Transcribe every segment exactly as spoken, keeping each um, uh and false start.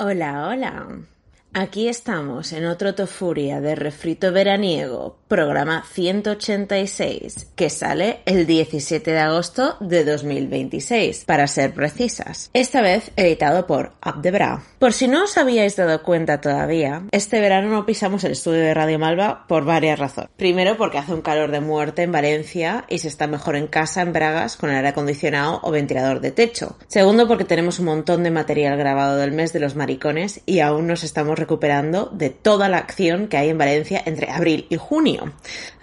Hola, hola. Aquí estamos en otro Tofuria de refrito veraniego, programa ciento ochenta y seis, que sale el diecisiete de agosto de dos mil veintiséis, para ser precisas. Esta vez editado por Up the Bra. Por si no os habíais dado cuenta todavía, este verano no pisamos el estudio de Radio Malva por varias razones. Primero, porque hace un calor de muerte en Valencia y se está mejor en casa, en bragas, con aire acondicionado o ventilador de techo. Segundo, porque tenemos un montón de material grabado del mes de los maricones y aún nos estamos recuperando de toda la acción que hay en Valencia entre abril y junio.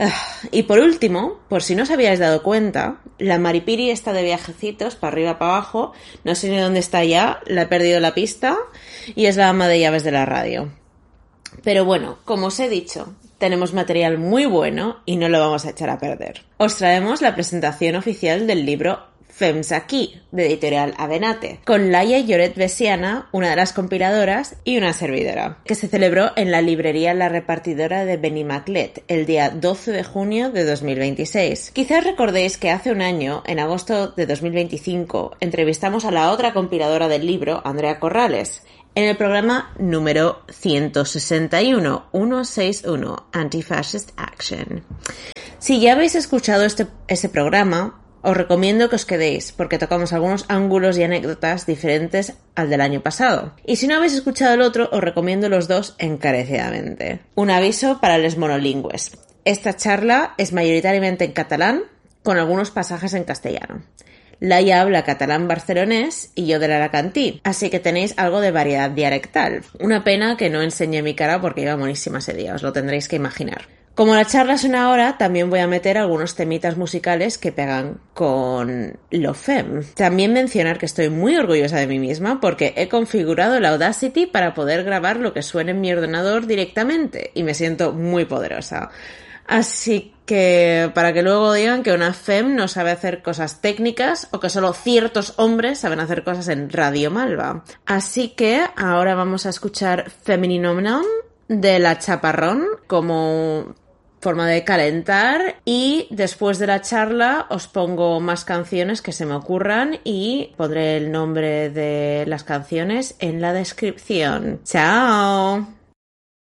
Y por último, por si no os habíais dado cuenta, la Maripiri está de viajecitos para arriba, para abajo, no sé ni dónde está ya, la he perdido la pista y es la ama de llaves de la radio. Pero bueno, como os he dicho, tenemos material muy bueno y no lo vamos a echar a perder. Os traemos la presentación oficial del libro Fems aquí, de editorial Avenate, con Laia Lloret Bessiana, una de las compiladoras, y una servidora, que se celebró en la librería La Repartidora de Benimaclet el día doce de junio de dos mil veintiséis. Quizás recordéis que hace un año, en agosto de dos mil veinticinco, entrevistamos a la otra compiladora del libro, Andrea Corrales, en el programa número ciento sesenta y uno, ciento sesenta y uno, Anti-Fascist Action. Si ya habéis escuchado este, ese programa, os recomiendo que os quedéis, porque tocamos algunos ángulos y anécdotas diferentes al del año pasado. Y si no habéis escuchado el otro, os recomiendo los dos encarecidamente. Un aviso para los monolingües. Esta charla es mayoritariamente en catalán, con algunos pasajes en castellano. Laia habla catalán barcelonés y yo del alacantí, así que tenéis algo de variedad dialectal. Una pena que no enseñé mi cara porque iba monísima ese día, os lo tendréis que imaginar. Como la charla es una hora, también voy a meter algunos temitas musicales que pegan con lo fem. También mencionar que estoy muy orgullosa de mí misma porque he configurado la Audacity para poder grabar lo que suene en mi ordenador directamente y me siento muy poderosa. Así que para que luego digan que una fem no sabe hacer cosas técnicas o que solo ciertos hombres saben hacer cosas en Radio Malva. Así que ahora vamos a escuchar Femininomenon de La Chaparrón como forma de calentar, y después de la charla os pongo más canciones que se me ocurran y pondré el nombre de las canciones en la descripción. ¡Chao!